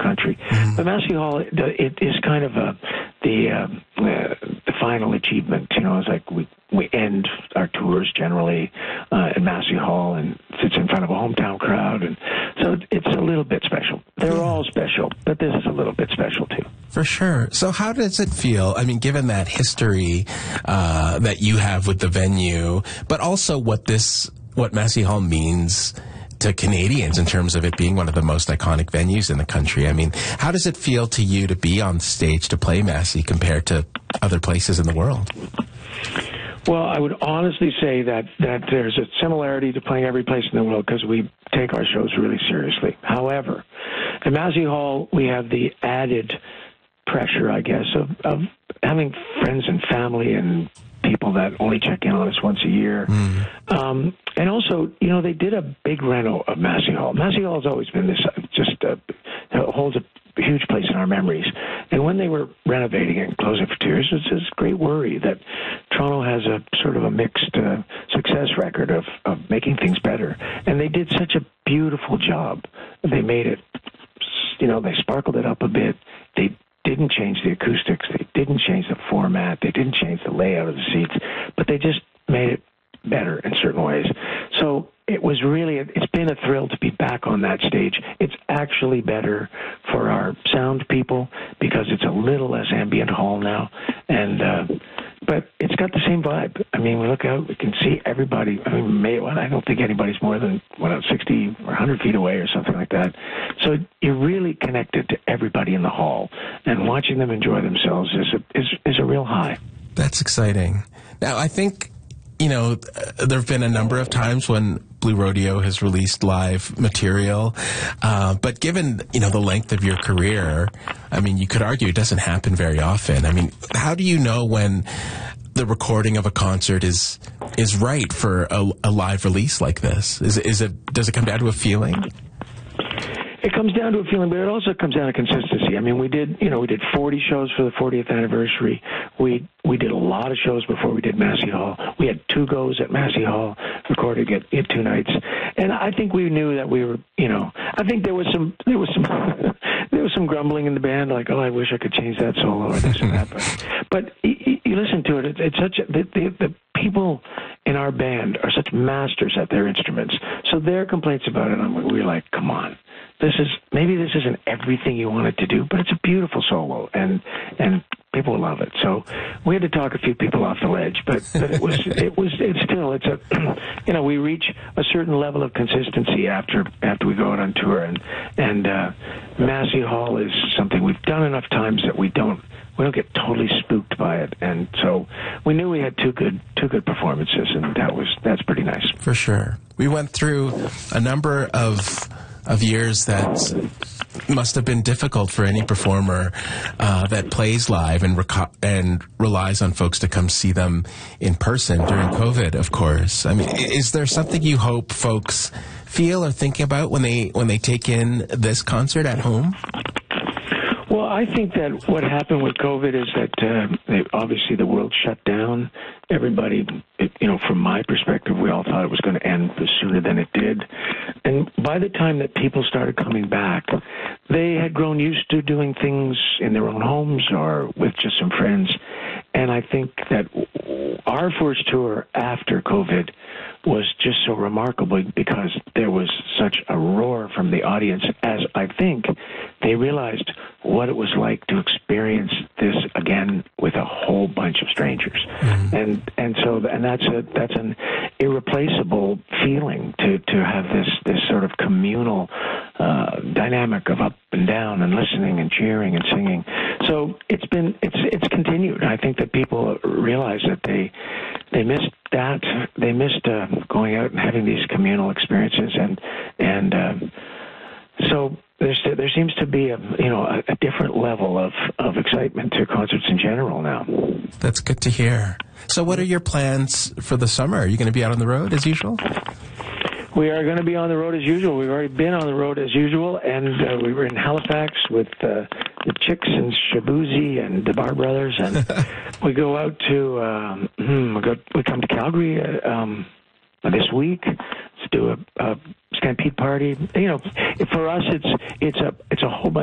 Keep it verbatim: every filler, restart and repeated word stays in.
country. Mm-hmm. But Massey Hall, it, it is kind of a, the uh, uh, the final achievement. You know, it's like we we end our tours generally uh, at Massey Hall, and it's in front of a hometown crowd, and so it's a little bit special. They're yeah. all special, but this is a little bit special too. For sure. So how does it feel? I mean, given that history uh, that you have with the venue, but also what this, what Massey Hall means to Canadians in terms of it being one of the most iconic venues in the country. I mean, how does it feel to you to be on stage to play Massey compared to other places in the world? Well, I would honestly say that, that there's a similarity to playing every place in the world because we take our shows really seriously. However, at Massey Hall, we have the added pressure, I guess, of, of having friends and family and people that only check in on us once a year. Mm. Um, and also, you know, they did a big reno of Massey Hall. Massey Hall has always been this, uh, just uh, holds a huge place in our memories. And when they were renovating it and closing it for two years, it's this great worry that Toronto has a sort of a mixed uh, success record of, of making things better. And they did such a beautiful job. They made it, you know, they sparkled it up a bit. They didn't change the acoustics. They didn't change the format. They didn't change the layout of the seats, but they just made it better in certain ways. So it was really, it's been a thrill to be back on that stage. It's actually better for our sound people because it's a little less ambient hall now. And, uh, but it's got the same vibe. I mean, we look out, we can see everybody. I mean, may, well, I don't think anybody's more than, what, sixty or one hundred feet away or something like that. So you're really connected to everybody in the hall, and watching them enjoy themselves is a, is, is a real high. That's exciting. Now, I think, you know, there have been a number of times when Blue Rodeo has released live material, uh, but given, you know, the length of your career, I mean, you could argue it doesn't happen very often. I mean, how do you know when the recording of a concert is is right for a, a live release like this? Is it, is it, does it come down to a feeling? It comes down to a feeling, but it also comes down to consistency. I mean, we did, you know, we did forty shows for the fortieth anniversary. We we did a lot of shows before we did Massey Hall. We had two goes at Massey Hall, recorded it, it two nights, and I think we knew that we were, you know, I think there was some there was some there was some grumbling in the band, like, oh, I wish I could change that solo or this and that. But, but you, you listen to it, it's, it's such a, the, the, the people in our band are such masters at their instruments. So their complaints about it, I'm, we're like, come on. This is, maybe this isn't everything you want it to do, but it's a beautiful solo, and and people love it. So we had to talk a few people off the ledge, but, but it was it was it's still it's a you know, we reach a certain level of consistency after after we go out on tour, and and uh, Massey Hall is something we've done enough times that we don't we don't get totally spooked by it, and so we knew we had two good two good performances, and that was that's pretty nice. For sure. We went through a number of of years that must have been difficult for any performer uh, that plays live and reco- and relies on folks to come see them in person during COVID, of course. I mean, is there something you hope folks feel or think about when they when they take in this concert at home? Well, I think that what happened with COVID is that uh, they, obviously the world shut down. Everybody, it, you know, from my perspective, we all thought it was going to end sooner than it did. And by the time that people started coming back, they had grown used to doing things in their own homes or with just some friends. And I think that our first tour after COVID was just so remarkable because there was such a roar from the audience, as I think they realized what it was like to experience this again with a whole bunch of strangers. Mm-hmm. And and so and that's a that's an irreplaceable feeling to to have this this sort of communal uh, dynamic of up and down and listening and cheering and singing. So it's been it's it's continued. I think that people realize that they they missed that they missed uh, going out and having these communal experiences, and and um, so there's there seems to be a you know a, a different level of, of excitement to concerts in general now. That's good to hear. So what are your plans for the summer? Are you going to be out on the road as usual? We are going to be on the road as usual. We've already been on the road as usual, and uh, we were in Halifax with uh, the Chicks and Shabuzi and the Bar Brothers, and we go out to um, we go we come to Calgary uh, um, this week to do a, a Stampede party. You know, for us, it's it's a it's a whole bunch